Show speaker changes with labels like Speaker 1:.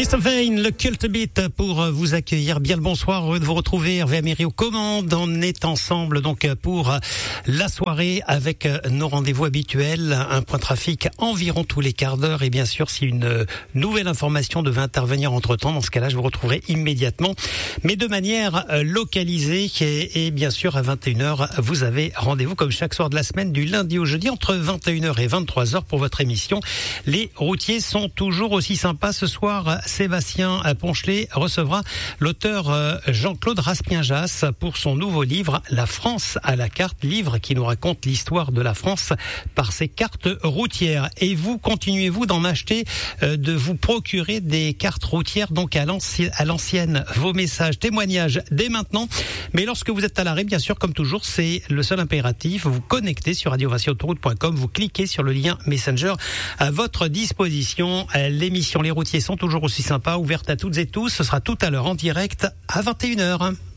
Speaker 1: Christophe Vane, le Cult Beat pour vous accueillir. Bien le bonsoir, heureux de vous retrouver. Hervé Améry aux commandes. On est ensemble donc pour la soirée avec nos rendez-vous habituels. Un point trafic environ tous les quarts d'heure. Et bien sûr, si une nouvelle information devait intervenir entre-temps, dans ce cas-là, je vous retrouverai immédiatement. Mais de manière localisée. Et bien sûr, à 21h, vous avez rendez-vous comme chaque soir de la semaine, du lundi au jeudi, entre 21h et 23h pour votre émission. Les routiers sont toujours aussi sympas. Ce soir, Sébastien Ponchelet recevra l'auteur Jean-Claude Raspien-Jass pour son nouveau livre « La France à la carte », livre qui nous raconte l'histoire de la France par ses cartes routières. Et vous, continuez-vous d'en acheter, de vous procurer des cartes routières donc à l'ancienne. Vos messages, témoignages dès maintenant. Mais lorsque vous êtes à l'arrêt, bien sûr, comme toujours, c'est le seul impératif. Vous connectez sur radio-autoroute.com, vous cliquez sur le lien Messenger à votre disposition. L'émission Les Routiers sont toujours aussi sympas, ouverte à toutes et tous. Ce sera tout à l'heure en direct à 21h.